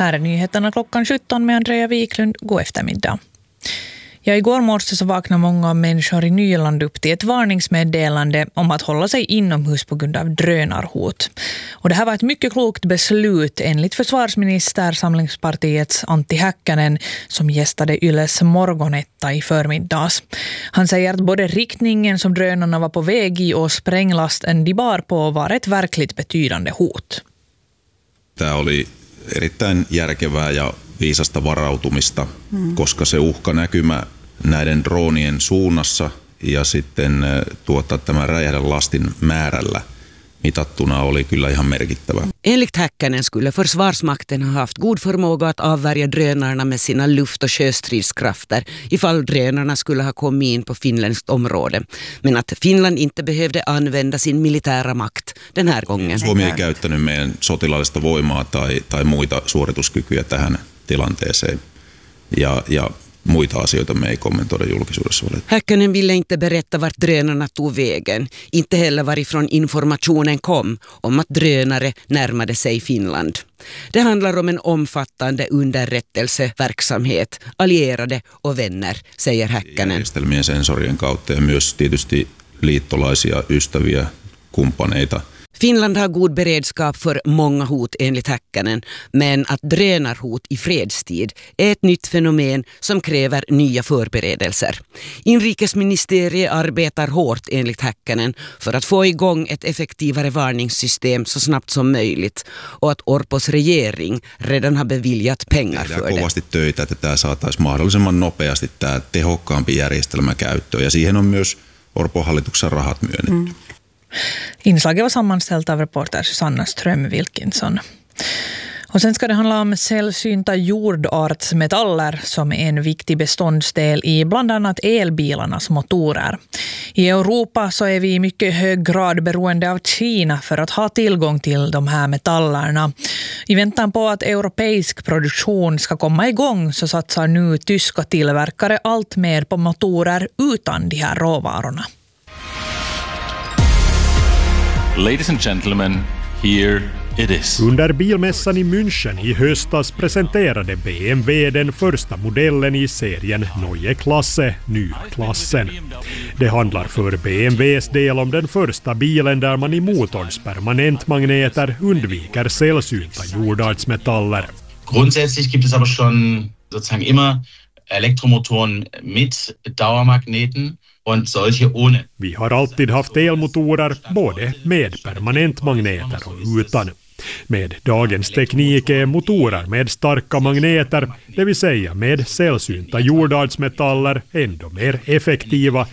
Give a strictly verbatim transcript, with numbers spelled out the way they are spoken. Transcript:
Här är nyheterna klockan sjutton med Andrea Wiklund. God eftermiddag. Ja, igår morse så vaknade många människor i Nyland upp till ett varningsmeddelande om att hålla sig inomhus på grund av drönarhot. Och det här var ett mycket klokt beslut enligt försvarsminister Samlingspartiets Antti Häkkänen som gästade Yles morgonetta i förmiddags. Han säger att både riktningen som drönarna var på väg i och spränglasten de bar på var ett verkligt betydande hot. Tämä oli erittäin järkevää ja viisasta varautumista, mm. koska se uhkanäkymä näiden droonien suunnassa ja sitten tuota, tämän räjähdelastin määrällä mitattuna oli kyllä ihan merkittävä. Enligt Häkkänen skulle Försvarsmakten ha haft god förmåga att avvärja drönarna med sina luft- och sjöstridskrafter ifall drönarna skulle ha kommit in på finländskt område. Men att Finland inte behövde använda sin militära makt den här gången. Suomi ei käyttänyt meidän sotilaallista voimaa tai, tai muita suorituskykyjä tähän tilanteeseen. Ja, ja muita asioita me ei kommentoida julkisuudessa. Häkkänen ville inte berätta vart drönarna tog vägen. Inte heller varifrån informationen kom om att drönare närmade sig Finland. Det handlar om en omfattande underrättelseverksamhet, allierade och vänner, säger Häkkänen. Järjestelmien sensorien kautta ja myös tietysti liittolaisia, ystäviä, kumppaneita. Finland har god beredskap för många hot enligt Häkkänen, men att drönarhot i fredstid är ett nytt fenomen som kräver nya förberedelser. Inrikesministeriet arbetar hårt enligt Häkkänen för att få igång ett effektivare varningssystem så snabbt som möjligt och att Orpos regering redan har beviljat pengar för det. Tehdään kovasti töitä, että tämä saataisiin mahdollisimman nopeasti tämä tehokkaampi järjestelmä käyttöön ja siihen on myös Orpon hallituksen rahat myönnetty. Mm. Inslaget var sammanställt av reporter Susanna Ström-Wilkinson. Och sen ska det handla om sällsynta jordartsmetaller som är en viktig beståndsdel i bland annat elbilarnas motorer. I Europa så är vi i mycket hög grad beroende av Kina för att ha tillgång till de här metallerna. I väntan på att europeisk produktion ska komma igång så satsar nu tyska tillverkare allt mer på motorer utan de här råvarorna. Ladies and gentlemen, here it is. Under bilmässan i München i höstas presenterade B M W den första modellen i serien Neue Klasse, nyklassen. Det handlar för B M Ws del om den första bilen där man i motorns permanentmagneter undviker sällsynta jordartsmetaller. Grundsätzlich gibt es aber schon sozusagen immer Elektromotoren mit Dauermagneten und solche ohne. Vi har alltid haft elmotorer både med permanentmagneter och utan. Med dagens teknik är motorer med starka magneter, det vill säga med sällsynta jordartsmetaller, ändå mer effektiva